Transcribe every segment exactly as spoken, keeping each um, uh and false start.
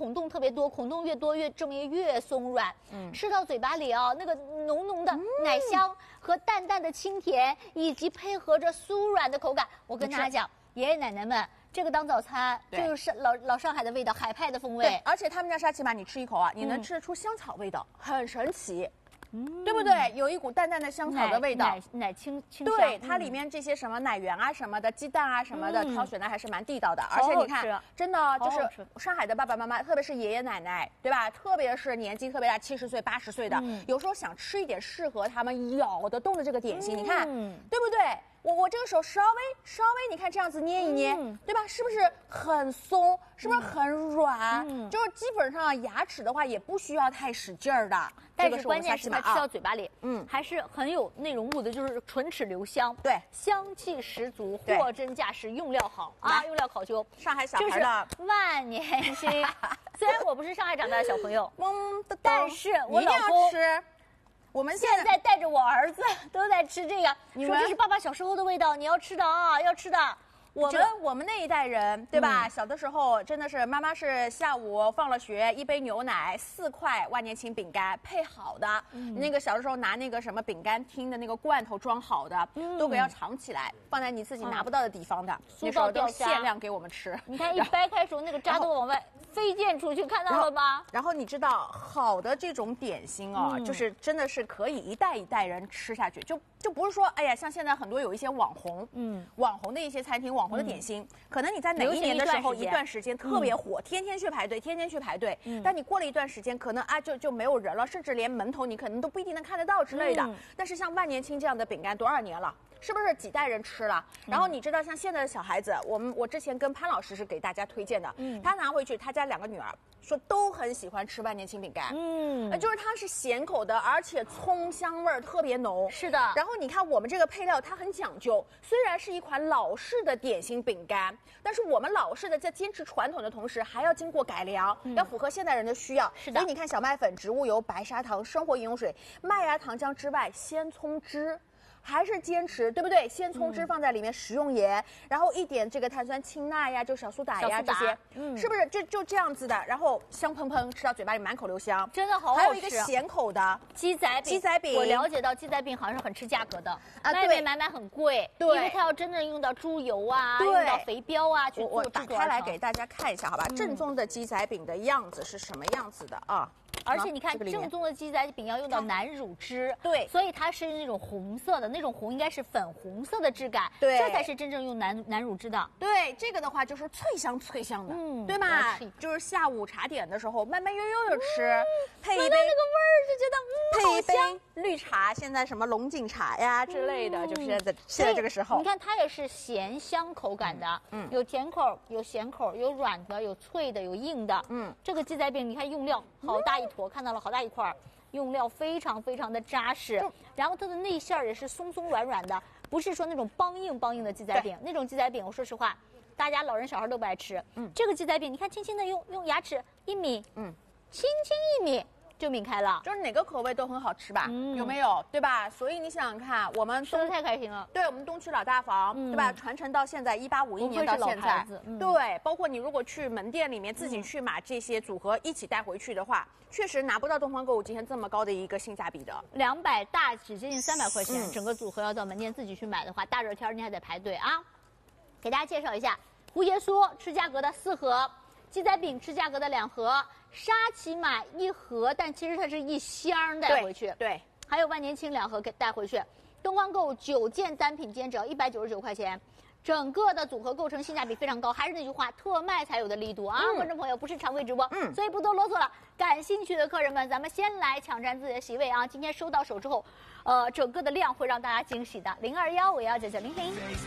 孔洞特别多，孔洞越多越证明越松软。嗯，吃到嘴巴里啊，那个浓浓的奶香和淡淡的清甜，以及配合着酥软的口感，我跟大家讲，爷爷奶奶们。这个当早餐就是老老上海的味道，海派的风味。 对，而且他们家沙琪玛，你吃一口啊，你能吃得出香草味道，嗯、很神奇。嗯，对不对？有一股淡淡的香草的味道， 奶奶清清香。 对，它里面这些什么奶源啊、什么的、鸡蛋啊什么的，挑选的还是蛮地道的。而且你看，真的就是上海的爸爸妈妈，特别是爷爷奶奶，对吧？特别是年纪特别大，七十岁、八十岁的，有时候想吃一点适合他们咬得动的这个点心，你看，对不对？我我这个手稍微稍微，你看这样子捏一捏，嗯、对吧？是不是很松？是不是很软？嗯、就是基本上牙齿的话也不需要太使劲儿的。 但是关键是它吃到嘴巴里，嗯，还是很有内容物的，就是唇齿留香， 对， 香气十足，货真价实，用料好啊，用料考究。 上海小孩的万年青，虽然我不是上海长大的小朋友， 嗯， 但是我老公吃。我们现在带着我儿子都在吃这个，说这是爸爸小时候的味道，你要吃的啊，要吃的。 我们我们那一代人，对吧？嗯、小的时候真的是妈妈是下午放了学，一杯牛奶，四块万年青饼干配好的。嗯、那个小的时候拿那个什么饼干厅的那个罐头装好的，嗯、都给要藏起来，放在你自己拿不到的地方的。嗯、那时候都限量给我们吃。 你看一掰开时候，那个渣都往外飞溅出去，看到了吗？ 然后你知道，好的这种点心哦，嗯、就是真的是可以一代一代人吃下去，就就不是说，哎呀，像现在很多有一些网红，嗯，网红的一些餐厅，网红的点心，嗯、可能你在哪一年的时候，一段时间特别火，嗯、天天去排队，天天去排队，嗯、但你过了一段时间，可能啊就就没有人了，甚至连门头你可能都不一定能看得到之类的。嗯、但是像万年青这样的饼干，多少年了？是不是几代人吃了？然后你知道，像现在的小孩子，我们我之前跟潘老师是给大家推荐的，嗯，他拿回去，他家两个女儿说都很喜欢吃万年青饼干，嗯，呃，就是它是咸口的，而且葱香味儿特别浓， 是的。 然后你看我们这个配料，它很讲究，虽然是一款老式的点心饼干，但是我们老式的在坚持传统的同时，还要经过改良，嗯、要符合现代人的需要。 是的。 所以你看，小麦粉、植物油、白砂糖、生活饮用水、麦芽糖浆之外，鲜葱汁。还是坚持，对不对？鲜葱汁放在里面，食用盐，嗯、然后一点这个碳酸氢钠呀，就小苏打呀这些，嗯，是不是就就这样子的？然后香喷喷，吃到嘴巴里满口留香， 真的好好吃。 还有一个咸口的鸡仔饼， 鸡仔饼， 我了解到鸡仔饼好像是很吃价格的，啊，外面买买很贵， 对， 因为它要真正用到猪油啊，用到肥膘啊去做。 我打开来给大家看一下，好吧？嗯、正宗的鸡仔饼的样子是什么样子的啊？ 而且你看，正宗的鸡仔饼要用到南乳汁， 对， 所以它是那种红色的，那种红应该是粉红色的质感， 对， 这才是真正用南南乳汁的。 对，这个的话就是脆香脆香的，嗯，对吗？就是下午茶点的时候慢慢悠悠的吃，嗯、配一杯那个味儿就觉得嗯， 配一杯绿茶，现在什么龙井茶呀之类的，嗯、就是现在现在这个时候， 你看它也是咸香口感的，嗯，有甜口，有咸口，有软的，有脆的，有硬的，嗯，这个鸡仔饼你看用料好大一坨，嗯、看到了好大一块，用料非常非常的扎实，然后它的内馅也是松松软软的，不是说那种梆硬梆硬的鸡仔饼，那种鸡仔饼我说实话，大家老人小孩都不爱吃，嗯，这个鸡仔饼你看轻轻的用用牙齿一抿，嗯，轻轻一抿。就抿开了， 就是哪个口味都很好吃吧？嗯、有没有？对吧？所以你想想看，我们吃的太开心了。 对，我们东区老大房，嗯、对吧？传承到现在一八五一年到现在，嗯、对，包括你如果去门店里面自己去买这些组合一起带回去的话，嗯、确实拿不到东方购物今天这么高的一个性价比的， 两百大只接近三百块钱，嗯、整个组合要到门店自己去买的话，大热天你还得排队啊。给大家介绍一下，胡爷酥吃价格的四盒。鸡仔饼吃价格的两盒，沙琪玛一盒，但其实它是一箱带回去。 对，对还有万年青两盒给带回去。东方购物九件单品，今天只要一百九十九块钱，整个的组合构成性价比非常高。还是那句话，特卖才有的力度啊，嗯、观众朋友不是常规直播，嗯，所以不多啰嗦了。感兴趣的客人们，咱们先来抢占自己的席位啊！今天收到手之后，呃，整个的量会让大家惊喜的。零二幺五幺九九零零。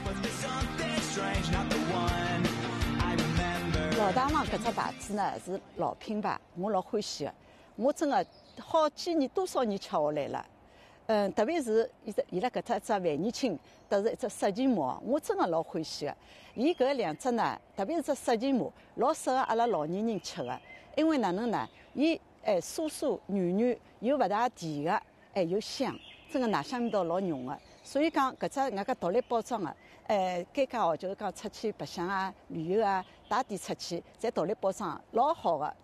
老大房搿只牌子呢是老品牌，我老欢喜的。我真的好几年多少年吃下来了。嗯，特别是伊只伊拉搿只只万年青，特是一只色琪玛，我真的老欢喜的。伊搿两只呢，特别是只色琪玛，老适合阿拉老年人吃的。因为哪能呢？伊哎酥酥软软，又勿大甜的，哎又香，真的奶香味道老浓的。所以讲搿只人家独立包装的。呃，该家哦，就是讲出去白相啊、旅游啊，带点出去，侪独立包装，老好的，